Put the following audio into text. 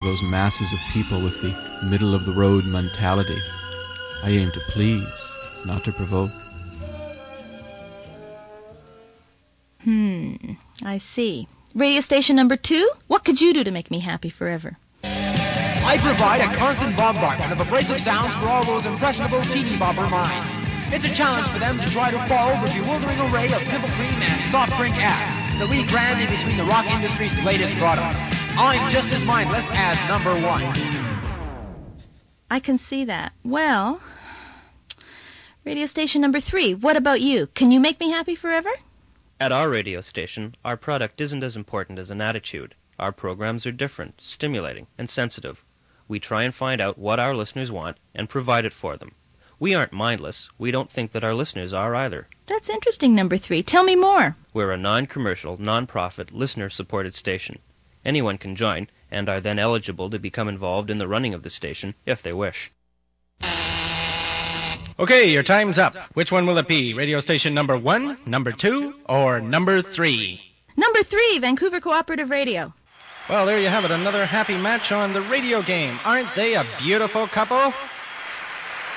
those masses of people with the middle-of-the-road mentality. I aim to please, not to provoke. I see. Radio station number 2, what could you do to make me happy forever? I provide a constant bombardment of abrasive sounds for all those impressionable teeny-bopper minds. It's a challenge for them to try to follow the bewildering array of pimple cream and soft drink ads that we cram in between the rock industry's latest products. I'm just as mindless as number 1. I can see that. Well, radio station number 3, what about you? Can you make me happy forever? At our radio station, our product isn't as important as an attitude. Our programs are different, stimulating, and sensitive. We try and find out what our listeners want and provide it for them. We aren't mindless. We don't think that our listeners are either. That's interesting, number 3. Tell me more. We're a non-commercial, non-profit, listener-supported station. Anyone can join, and are then eligible to become involved in the running of the station if they wish. Okay, your time's up. Which one will it be? Radio station number 1, number 2, or number 3? Number 3, Vancouver Cooperative Radio. Well, there you have it, another happy match on the radio game. Aren't they a beautiful couple?